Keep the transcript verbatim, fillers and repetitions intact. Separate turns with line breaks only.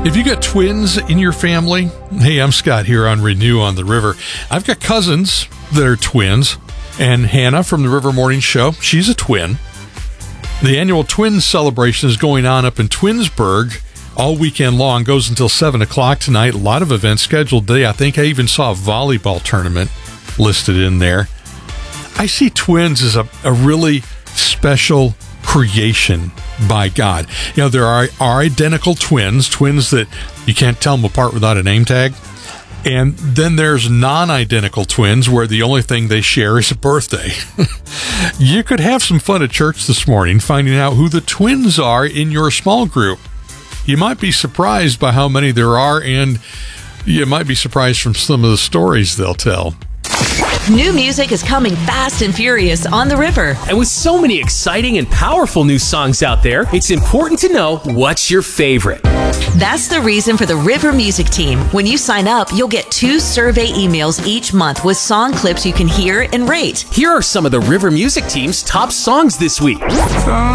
If you got twins in your family, hey, I'm Scott here on Renew on the River. I've got cousins that are twins, and Hannah from the River Morning Show, she's a twin. The annual Twins celebration is going on up in Twinsburg all weekend long, goes until seven o'clock tonight. A lot of events scheduled today. I think I even saw a volleyball tournament listed in there. I see twins as a, a really special creation by God. You know, there are, are identical twins, twins that you can't tell them apart without a name tag. And then there's non-identical twins where the only thing they share is a birthday. You could have some fun at church this morning finding out who the twins are in your small group. You might be surprised by how many there are, and you might be surprised from some of the stories they'll tell.
New music is coming fast and furious on the River.
And with so many exciting and powerful new songs out there, it's important to know what's your favorite.
That's the reason for the River Music Team. When you sign up, you'll get two survey emails each month with song clips you can hear and rate.
Here are some of the River Music Team's top songs this week.